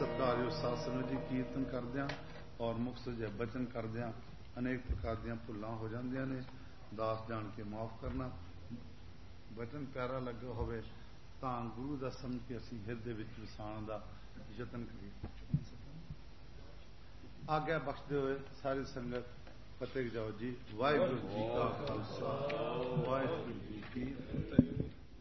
ਸਤਿਕਾਰਯੋਗ ਸਾਧ ਸੰਗਤ ਜੀ, ਕੀਰਤਨ ਕਰਦਿਆਂ ਔਰ ਮੁਖ ਸੁਝੇ ਬਚਨ ਕਰਦਿਆਂ ਅਨੇਕ ਪ੍ਰਕਾਰ ਦੀਆਂ ਭੁੱਲਾਂ ਹੋ ਜਾਂਦੀਆਂ ਨੇ। ਦਾਸ ਜਾਣ ਕੇ ਮਾਫ ਕਰਨਾ। ਬਚਨ ਪਿਆਰਾ ਲੱਗਾ ਹੋਵੇ ਤਾਂ ਗੁਰੂ ਦਾ ਸਮਝ ਕੇ ਅਸੀਂ ਹਿਰਦੇ ਵਿੱਚ ਵਸਾਉਣ ਦਾ ਯਤਨ ਕਰੀਏ। ਆਗਿਆ ਬਖਸ਼ਦੇ ਹੋਏ ਸਾਰੀ ਸੰਗਤ ਫਤਿਹ ਜਾਓ ਜੀ। ਵਾਹਿਗੁਰੂ ਜੀ ਕਾ ਖਾਲਸਾ, ਵਾਹਿਗੁਰੂ ਜੀ ਕੀ ਫਤਿਹ।